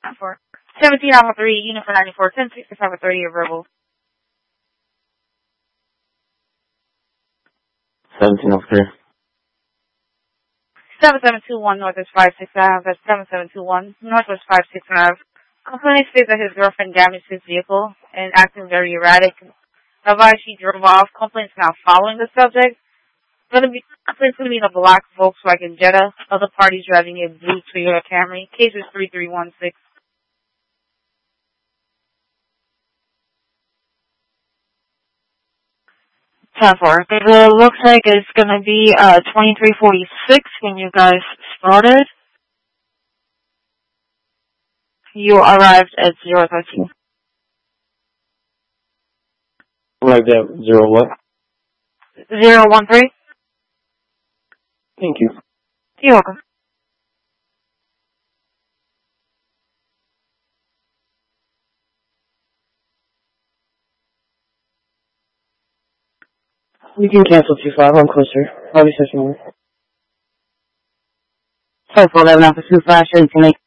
For 17 Alpha 3, unit for 94, 1067 for 30 year verbal. 17 Alpha 3. 7721 Northwest 56 Ave. That's 7721 Northwest 56 Ave. Complainant states that his girlfriend damaged his vehicle and acting very erratic. Advised she drove off. Complaint's now following the subject. Complaint's going to be in a black Volkswagen Jetta. Other parties driving a blue Toyota Camry. Case is 3316. 10-4. It looks like it's going to be 2346 when you guys started. You arrived at 013. Like that, 0 what? 013. Thank you. You're welcome. You can cancel 25. I'm closer. I'll be switching over. 11 Alpha 25, sure you can make.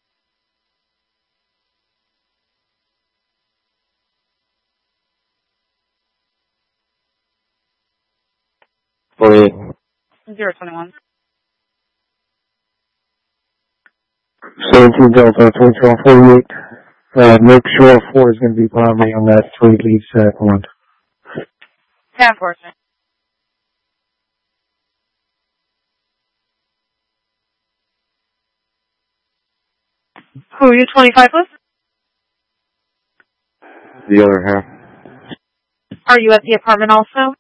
For 021. 17 Delta, 48. Make sure 4 is going to be primary on that 3 lead set 1. 10-4. Who are you, 25 with? The other half. Are you at the apartment also?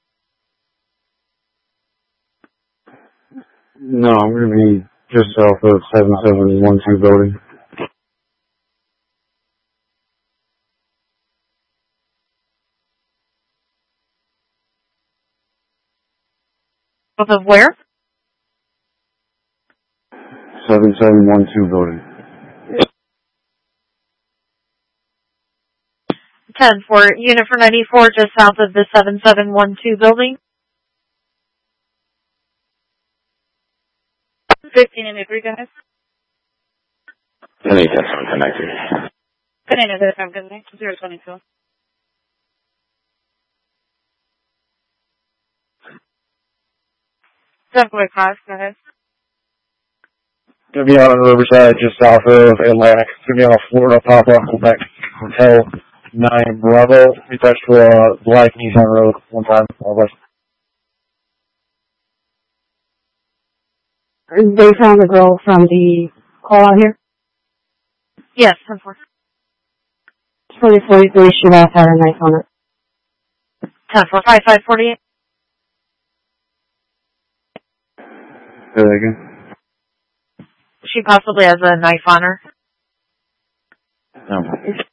No, I'm going to be just off of 7712 building. Off of where? 7712 building. 10-4. Unit for 94, just south of the 7712 building. 15 and 3, go ahead. 10-8, that's on 10-9. 10 and 3, good night. 022. Subway class, go ahead. Gonna be on the Riverside, just south of Atlantic. Gonna be on a Florida Papa Quebec Hotel 9 Bravo. We touched Black Nissan Road one time. All of us. They found the girl from the call out here? Yes, 10-4. 2043, she last had a knife on it. 10-4, 5548. Say that again. She possibly has a knife on her. No.